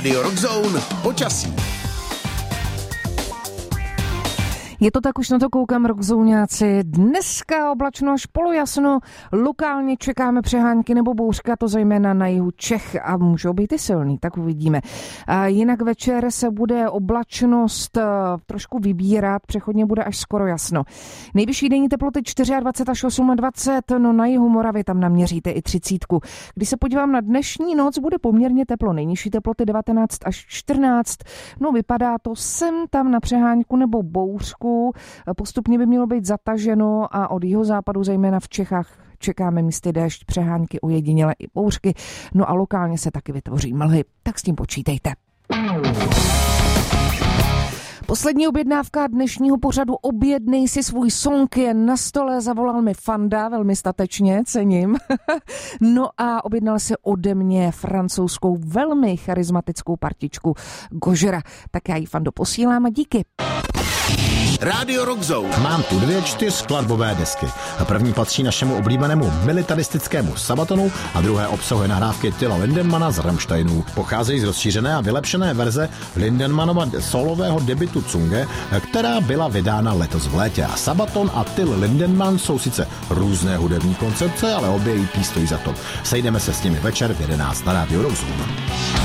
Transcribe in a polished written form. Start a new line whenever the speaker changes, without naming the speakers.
Radio Rock Zone počasí.
Je to tak, už na to koukám, rockzóňáci. Dneska oblačno až polojasno, lokálně čekáme přehánky nebo bouřka, to zejména na jihu Čech a můžou být i silný, tak uvidíme. A jinak večer se bude oblačnost trošku vybírat, přechodně bude až skoro jasno. Nejvyšší denní teploty 24 až 28, no na jihu Moravy tam naměříte i 30. Když se podívám na dnešní noc, bude poměrně teplo, nejnižší teploty 19 až 14, no vypadá to sem tam na přehánku nebo bouřku. Postupně by mělo být zataženo a od jihozápadu, zejména v Čechách, čekáme místy déšť, přehánky, ojediněle i bouřky, no a lokálně se taky vytvoří mlhy, tak s tím počítejte. Poslední objednávka dnešního pořadu Objednej si svůj song je na stole, zavolal mi Fanda, velmi statečně, cením. No a objednal si ode mě francouzskou velmi charismatickou partičku Gožera. Tak já jí, Fando, posílám a díky.
Radio Rock Zone.
Mám tu 2 4skladbové desky. První patří našemu oblíbenému militaristickému Sabatonu a druhé obsahuje nahrávky Tilla Lindenmana z Rammsteinů. Pocházejí z rozšířené a vylepšené verze Lindenmanova solového debutu Zunge, která byla vydána letos v létě. A Sabaton a Till Lindenman jsou sice různé hudební koncepce, ale obě EP stojí za to. Sejdeme se s nimi večer v 11 na Radio Rock Zone.